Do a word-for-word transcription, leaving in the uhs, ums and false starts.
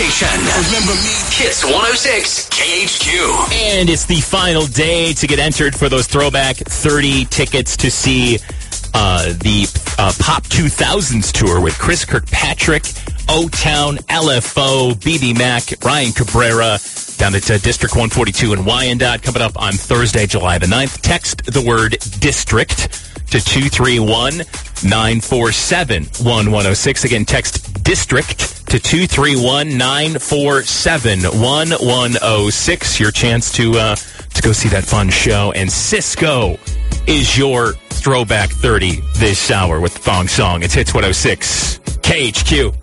station. Remember me? Hits one oh six K H Q. And it's the final day to get entered for those Throwback thirty tickets to see uh, the uh, Pop two thousands tour with Chris Kirkpatrick, O-Town, L F O, B B Mac, Ryan Cabrera, down at uh, District one forty-two in Wyandotte, coming up on Thursday, July the ninth. Text the word district to two three one, nine four seven, one one oh six. Again, text district to two three one, nine four seven, one one oh six. Your chance to uh, to go see that fun show. And Cisco is your Throwback thirty this hour with the Thong Song. It's Hits one oh six K H Q.